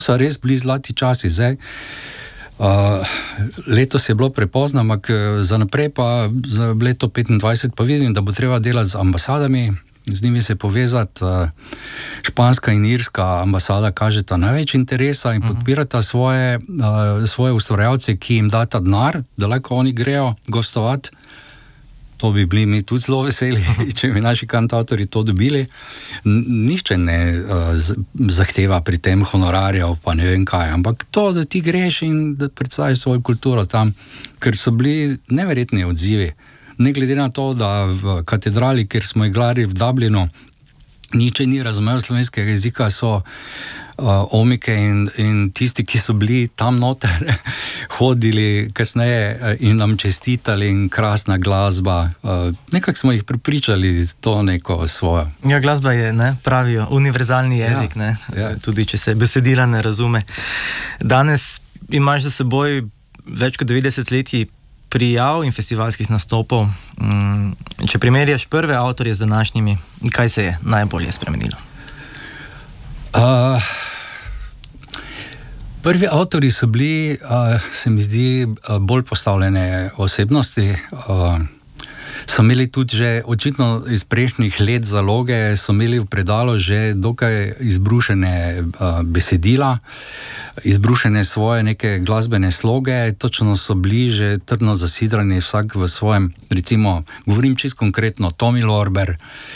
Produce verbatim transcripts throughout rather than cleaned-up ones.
so res bili zlati časi. Zdaj, uh, letos je bilo prepozno, ampak za naprej pa za leto petindvajset pa vidim, da bo treba delati z ambasadami, z njimi se povezati. Uh, španska in irska ambasada kažeta največ interesa in podpirata svoje, uh, svoje ustvarjalce, ki jim data denar, da lahko oni grejo gostovati. To bi bili mi tudi zelo veseli, če bi naši kantautori to dobili. Nišče ne uh, zahteva pri tem honorarjev, pa ne vem kaj, ampak to, da ti greš in da predstaviš svojo kulturo tam, ker so bili neverjetni odzivi. Ne glede na to, da v katedrali, kjer smo igrali v Dublinu, niče ni razumel slovenskega jezika, so uh, omike in, in tisti, ki so bili tam noter, hodili kasneje in nam čestitali in krasna glasba. Uh, nekako smo jih prepričali to neko svojo. Ja, glasba je, ne, pravijo, univerzalni jezik, ja, ne, ja. Tudi če se besedila ne razume. Danes imaš za seboj več kot devetdeset letij prijav in festivalskih nastopov. Če primerjaš prve avtorje z današnjimi, kaj se je najbolje spremenilo? Uh, prvi avtorji so bili, uh, se mi zdi, bolj postavljene osebnosti. Uh, so imeli tudi že očitno iz prejšnjih let zaloge, so imeli v predalu že dokaj izbrušene uh, besedila, izbrušene svoje neke glasbene sloge, točno so bili že trdno zasidrani vsak v svojem, recimo, govorim čisto konkretno, Tomi Lorber,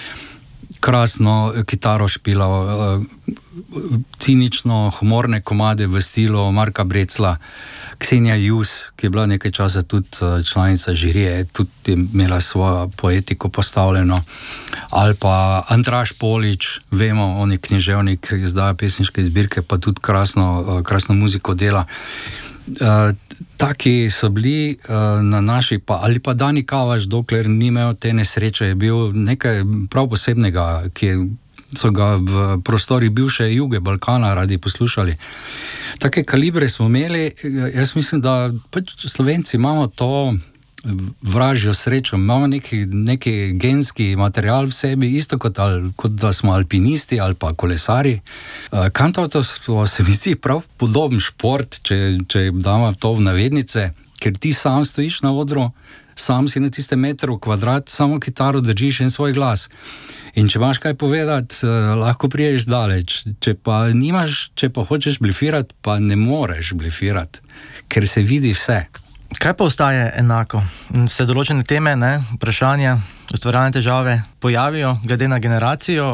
krasno kitaro špilal, uh, cinično, humorne komade v stilu Marka Brecla, Ksenija Jus, ki je bila nekaj časa tudi članica žirije, tudi je imela svojo poetiko postavljeno, ali pa Andraž Polič, vemo, on je književnik, izdaja pesniške zbirke, pa tudi krasno, krasno muziko dela. Uh, taki so bili uh, na naši, pa, ali pa Dani Kavaš, dokler ni imel te nesreče, je bil nekaj prav posebnega, ki je, so ga v prostori bivše Juge Balkana radi poslušali. Take kalibre smo imeli, jaz mislim, da pač Slovenci imamo to vražjo srečo, imamo neki, neki genski material v sebi, isto kot, al, kot da smo alpinisti ali pa kolesari. Kantautorstvo se mi zdi prav podoben šport, če, če damo to v navednice, ker ti sam stojiš na odru, sam si na tiste metru kvadrat, samo kitaro držiš in svoj glas. In če imaš kaj povedati, lahko priješ daleč. Če pa nimaš, če pa hočeš blefirati, pa ne moreš blefirati, ker se vidi vse. Kaj pa ostaje enako? Se določene teme, ne, vprašanja, ustvarjalne težave pojavijo glede na generacijo,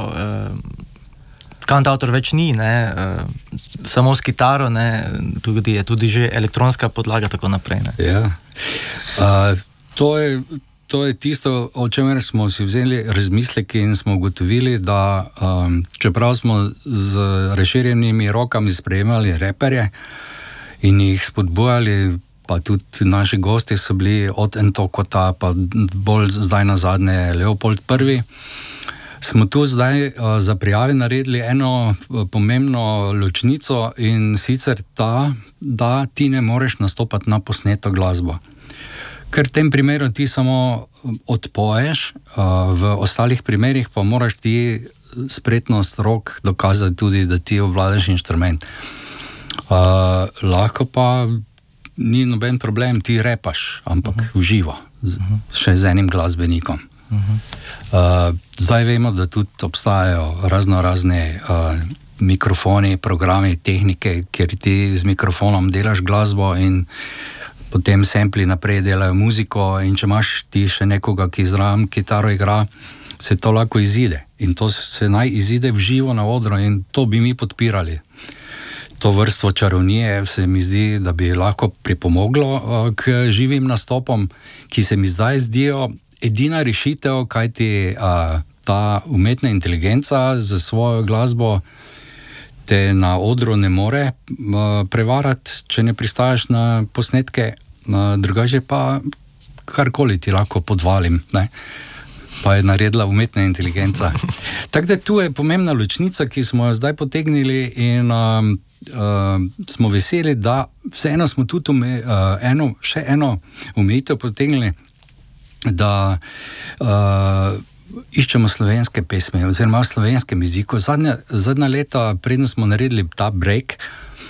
eh, kantautor več ni, ne, eh, samo s kitaro, ne, tudi je tudi že elektronska podlaga, tako naprej, ne. Ja, uh, to je To je tisto, o čemer smo si vzeli razmisleki in smo ugotovili, da um, čeprav smo z razširjenimi rokami sprejemali reperje in jih spodbujali, pa tudi naši gosti so bili od Entokota, pa bolj zdaj nazadnje Leopold Prvi, smo tu zdaj uh, za prijave naredili eno uh, pomembno ločnico in sicer ta, da ti ne moreš nastopati na posneto glasbo. Ker v tem primeru ti samo odpoješ, v ostalih primerih pa moraš ti spretnost rok dokazati tudi, da ti obvladaš inštrument. Uh, lahko pa ni noben problem, ti repaš, ampak uh-huh. v živo, z, še z enim glasbenikom. Uh-huh. Uh, zdaj vemo, da tudi obstajajo razno razne uh, mikrofoni, programi, tehnike, kjer ti z mikrofonom delaš glasbo in potem sampli naprej delajo muziko in če imaš ti še nekoga, ki zraven kitaro igra, se to lahko izide. In to se naj izide v živo na odru in to bi mi podpirali. To vrstvo čarovnije se mi zdi, da bi lahko pripomoglo k živim nastopom, ki se mi zdaj zdijo edina rešitev, kajti a, ta umetna inteligenca za svojo glasbo te na odru ne more uh, prevarati, če ne pristajaš na posnetke, uh, drugače pa karkoli ti lahko podvalim, ne? Pa je naredila umetna inteligenca. Tako da tu je pomembna ločnica, ki smo jo zdaj potegnili in uh, uh, smo veseli, da vseeno smo tudi ume, uh, eno, še eno omejitev potegnili, da uh, iščemo slovenske pesme oziroma v slovenskem jeziku. Zadnja, zadnja leta, preden smo naredili ta break,